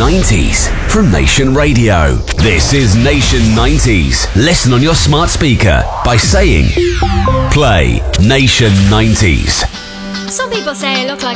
90s from Nation Radio. This is Nation 90s. Listen on your smart speaker by saying, play Nation 90s. Some people say I look like